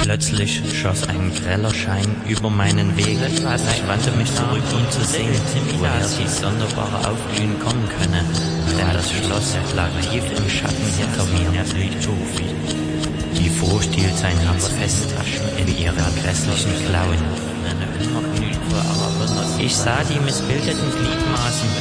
Plötzlich schoss ein greller Schein über meinen Weg. Ich wandte mich zurück, um zu sehen, woher dies sonderbare Aufglühen kommen könne, denn das Schloss lag tief im Schatten hinter mir. Die Furcht hielt sein Herz fest in ihren grässlichen Klauen. Ich sah die missbildeten Gliedmaßen